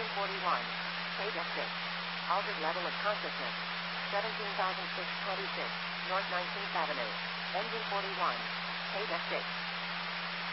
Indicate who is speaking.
Speaker 1: 41. Page 6. Altered level of consciousness. 17,626. North 19th Avenue. Engine 41. Page 6.